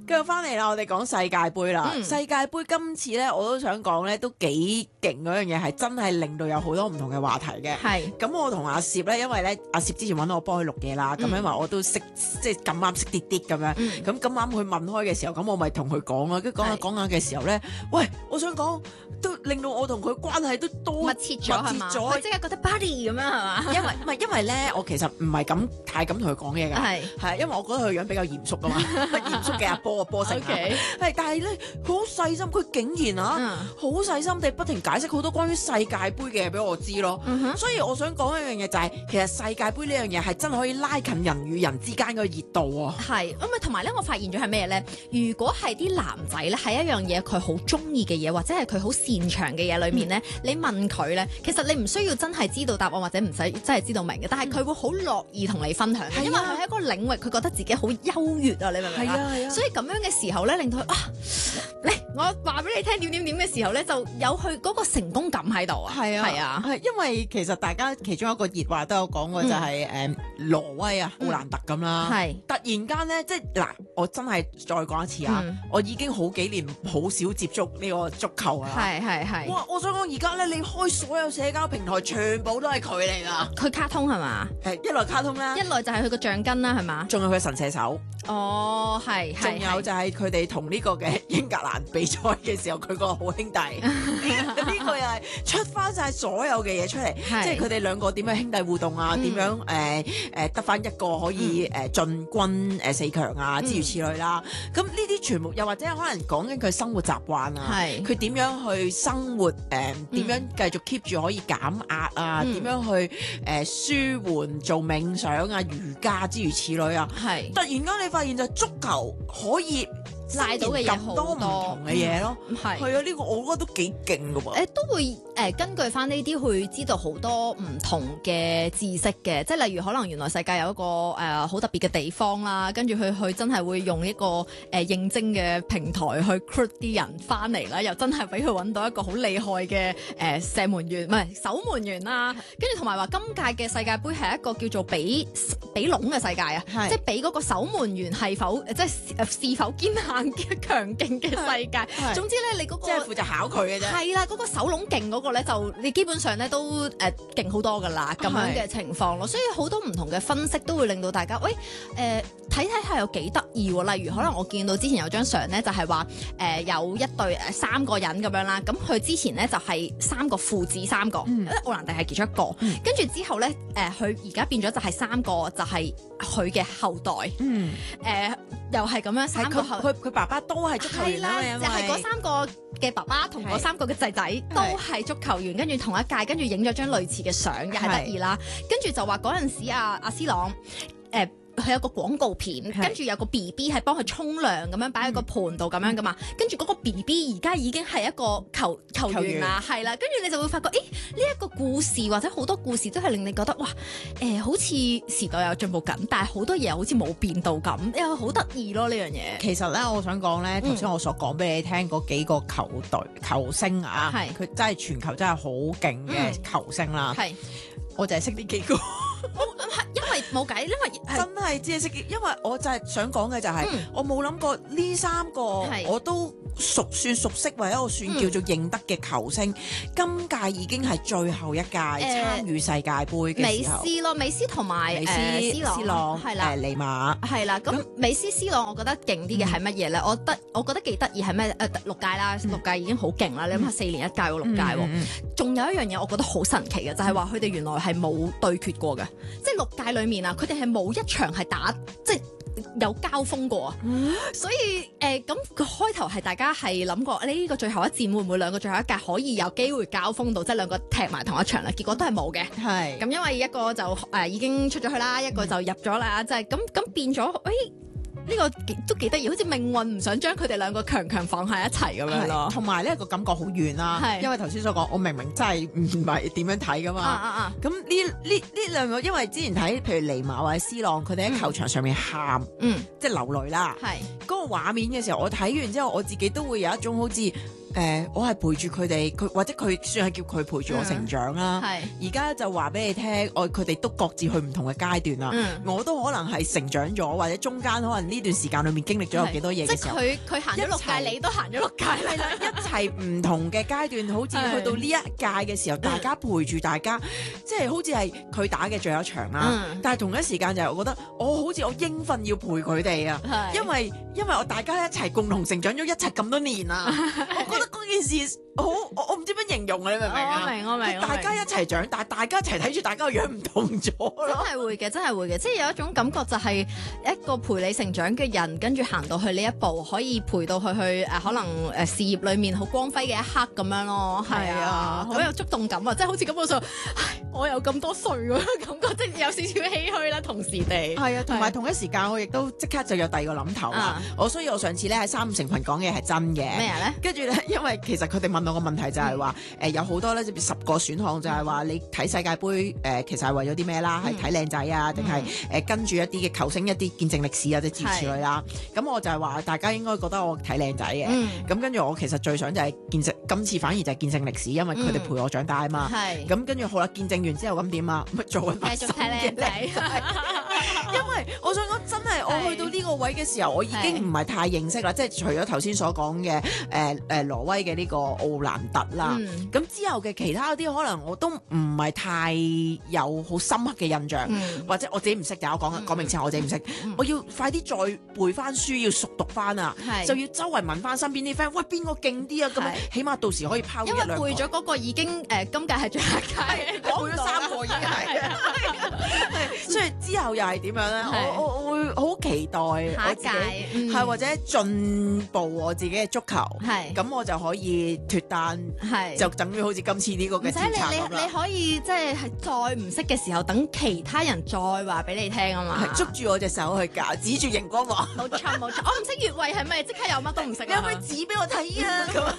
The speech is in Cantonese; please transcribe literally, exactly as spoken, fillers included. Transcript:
繼續翻嚟啦，我哋講世界盃啦。 嗯世界盃今次咧，我都想講咧，都幾勁嗰樣嘢，係真係令到有好多唔同嘅話題嘅。 係咁我同阿攝咧，因為咧阿攝之前揾我幫佢錄嘢啦，咁、 嗯因為我都識即係咁啱識啲啲咁樣， 嗯咁咁啱佢問開嘅時候，咁我咪同佢講咯，跟住講下係講下嘅時候咧，喂，我想講都令到我同佢關係都多密切咗係嘛？ 密切咗佢即刻覺得 buddy 咁樣係嘛？ 因為唔係因為咧，我其實唔係咁太敢同佢講嘢㗎， 係係因為我覺得佢樣比較嚴肅㗎嘛，嚴肅嘅阿波啊波成啊 OK 係，但係咧佢好細心，佢竟然啊嗯好細心地不停解釋好多關於世界盃嘅嘢俾我知咯。 嗯哼所以我想講一樣嘢就係、其實世界盃呢樣嘢係真係可以拉近人與人之間嘅熱度啊！ 係咁啊，同埋咧，我發現咗係咩咧？如果係啲男仔咧，係一樣嘢佢好中意嘅嘢，或者係佢好擅長嘅嘢裏面咧，你問佢咧，其實你唔需要真係知道答案，或者唔使真係知道明嘅，但係佢會好樂意同你分享嘅， 係啊因為佢喺一個領域，佢覺得自己好優越啊！你明唔明啊？ 係啊所以咁樣嘅時候咧，令到佢啊，嚟我話俾你聽點點點嘅時候咧，就有佢嗰個成功感喺度啊！ 係啊， 係啊， 係因為其實大家其中一個熱話都有講過就係、誒、挪威啊、奧蘭特咁啦， 係突然間咧，即係嗱，我真係再講一次啊， 嗯我已經好幾年好少接觸呢個足球啊。 係係係， 哇！我想講而家咧，你開所有社交平台，全部都係佢嚟噶。 佢卡通係嘛？ 誒，一來卡通啦一，來就係佢個橡筋啦，係嘛？ 仲有佢神射手， 哦，係， 仲係有就係佢哋同呢個嘅英格蘭比賽嘅時候，佢個好兄弟，呢個又係出翻晒所有嘅嘢出嚟， 係即係佢哋兩個點樣兄弟互動啊，點、 嗯樣誒誒得翻一個可以誒進軍誒四強啊，諸如此類啦。咁呢啲全部又或者可能講緊佢生活習慣啊， 係佢點樣去生活誒，點、樣繼續 keep 住可以減壓啊，點、 嗯樣去誒、呃舒緩做冥想啊、瑜伽諸如此類啊。 係突然間你發現就係足球可以賴到嘅嘢咁多唔同嘅嘢咯， 係係啊，呢個我覺得都幾勁噶喎。 誒都會誒、呃、根據翻呢啲去知道好多唔同嘅知識嘅，即係例如可能原來世界有一個誒好、呃、特別嘅地方啦，跟住佢佢真係會用一個誒、呃、應徵嘅平台去 recruit 啲人翻嚟啦，又真係俾佢揾到一個好厲害嘅誒、呃、射門員唔係守門員啦，跟住同埋話今屆嘅世界盃係一個叫做比比籠嘅世界啊， 係即係比嗰個守門員係否即係誒是否堅硬嘅強勁嘅世界。 係總之咧，你嗰、個即係負責考佢嘅啫。 係啦，嗰、個手籠勁嗰個咧，就你基本上咧都誒勁好多噶啦，咁樣嘅情況咯。所以好多唔同嘅分析都會令到大家，喂誒睇睇下有幾得意喎。例如可能我見到之前有張相咧，就係話誒有一對誒三個人咁樣啦。咁佢之前咧就係三個父子三個， 嗯因為奧蘭迪係其中一個。跟住、之後咧誒，佢而家變咗就係三個，就係佢嘅後代。 嗯， 誒、又係咁樣係三個後佢佢佢爸爸都係足球係員啦， 啦， 因為就係嗰三個嘅爸爸同嗰三個嘅仔仔都係足球員，跟住同一屆，跟住影咗張類似嘅相，又係得意啦。跟住就話嗰陣時阿阿 C 朗誒。佢有個廣告片， 係跟住有個 B B 係幫佢沖涼咁樣擺喺個盤度咁樣噶嘛，跟住嗰個 B B 而家已經係一個球球員啦，係啦，跟住你就會發覺，誒呢一個故事或者好多故事都係令你覺得哇，誒、好似時代有進步緊，但係好多嘢好似冇變到咁，又好得意咯呢樣嘢。 其實咧，我想講咧，頭先我所講俾你聽嗰幾個球隊球星啊， 係佢真係全球真係好勁嘅球星啦。 係， 我就係識呢幾個， 因為冇計，因為係真係只係識，因為我就係想講嘅就係、 嗯我冇諗過呢三個係我都熟算熟悉或者我算嗯叫做認得嘅球星，今屆已經係最後一屆參與世界盃嘅美時候。 斯咯，美斯同埋美斯、 誒 C 朗， 斯朗、 係啦誒。尼馬， 係啦，咁美斯、C 朗，我覺得勁啲嘅係乜嘢咧？我覺得我覺得幾得意係咩？誒、六屆啦，六屆已經好勁啦。你諗下，四年一屆喎，六屆喎。 嗯嗯仲有一樣嘢，我覺得好神奇嘅，就係話佢哋原來係冇對決過嘅，即係六屆裡面啊，佢哋係冇一場係打即係有交鋒過啊。所以誒，咁、個開頭係大家係諗過，呢、個最後一戰會唔會兩個最後一屆可以有機會交鋒到，即係兩個踢埋同一場咧？結果都係冇嘅。 係咁因為一個就誒、呃、已經出咗去啦，一個就入咗啦，就係咁咁變咗，誒、呢、個幾都幾得意，好似命運唔想將佢哋兩個強強放喺一齊咁樣咯。 同埋呢個感覺好遠啦， 係因為頭先所講，我明明真係唔係點樣睇噶嘛。 啊啊啊！ 咁呢呢呢兩個，因為之前睇譬如尼馬或者 C 朗，佢哋喺球場上面喊， 嗯， 即係流淚啦。 係嗰個畫面嘅時候，我睇完之後，我自己都會有一種好似誒，我係陪住佢哋，佢或者佢算係叫佢陪住我成長啦。 係而家就話俾你聽，我佢哋都各自去唔同嘅階段啦。 嗯我都可能係成長咗，或者中間可能呢段時間裏面經歷咗有幾多嘢即係嘅時候。 佢佢行咗六一齊屆，你都行咗六屆係啦，一齊唔同嘅階段，好似去到呢一屆嘅時候，大家陪住大家，即係好似係佢打嘅最後一場啦。 嗯但係同一時間就係我覺得，我好似我應份要陪佢哋啊， 係因為因為我大家一齊共同成長咗一齊咁多年啦，我覺得嗰件事好，我我唔知點形容啊，你明唔明啊？ 我明我明我明大家一齊長大，大家一齊睇住大家個樣唔同咗真咯。 係會嘅，真係會嘅，即係有一種感覺就係一個陪你成長嘅人，跟住行到去呢一步，可以陪到佢去誒、呃、可能誒事業裡面好光輝嘅一刻咁樣咯。係係啊啊，好有觸動感啊！即係好似感覺上，唉，我有咁多歲喎，感覺即係有少少唏噓啦，同時地。 係啊，同埋同一時間我亦都即刻就有第二個諗頭啦啊。 我所以我上次咧喺三五成群講嘅係真嘅。 咩咧？ 跟住咧，因為其實佢哋問我個問題就係話，誒、有好多咧，十個選項就係話你睇世界盃誒、其實係為咗啲咩啦？係睇靚仔啊，定係誒跟住一啲嘅球星一啲見證歷史啊，即係諸如此類啦。咁我就係話大家應該覺得我睇靚仔嘅。 嗯， 咁跟住我其實最想就係見證，今次反而就係見證歷史，因為佢哋陪我長大啊嘛。 係。 咁跟住好啦，見證完之後咁點啊？咪做緊繼續睇靚仔。 因為我想講真係，我去到呢個位嘅時候，我已經唔係太認識啦。即係除咗頭先所講嘅誒誒挪威嘅呢個奧蘭特啦， 嗯咁、之後嘅其他嗰啲可能我都唔係太有好深刻嘅印象， 嗯或者我自己唔識㗎。我講講明先，我自己唔識， 嗯我要快啲再背翻書，要熟讀翻啊， 係就要周圍問翻身邊啲 friend，喂邊個勁啲啊？咁樣係起碼到時可以拋一因為兩個背咗嗰個已經誒、呃今屆係最後一屆， 我背咗三個已經係，所以之後又係點樣咧？ 係我我我會好期待我下一自己屆嗯係或者進步我自己嘅足球， 係咁我就可以脱單， 係就等於好似今次呢個嘅唔使調查咁你你你啦。 可以即係係再唔識嘅時候，等其他人再話俾你聽啊嘛。 係捉住我隻手去教，指住熒光話： 冇錯冇錯，我唔識越位係咪即刻有乜都唔識你有冇啊？ 指俾我睇啊？咁